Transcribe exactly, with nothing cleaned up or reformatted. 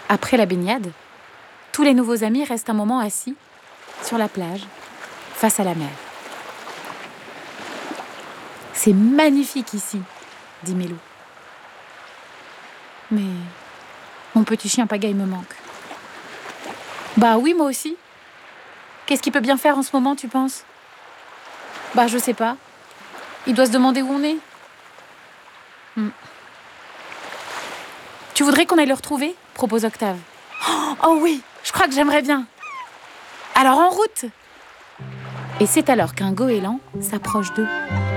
Après la baignade, tous les nouveaux amis restent un moment assis sur la plage, face à la mer. « C'est magnifique ici », dit Mélou. « Mais mon petit chien Pagaille me manque. »« Bah oui, moi aussi. Qu'est-ce qu'il peut bien faire en ce moment, tu penses ? » ?»« Bah je sais pas. Il doit se demander où on est. Hmm. »« Tu voudrais qu'on aille le retrouver ? » propose Octave. « Oh oui, je crois que j'aimerais bien. Alors en route !» Et c'est alors qu'un goéland s'approche d'eux.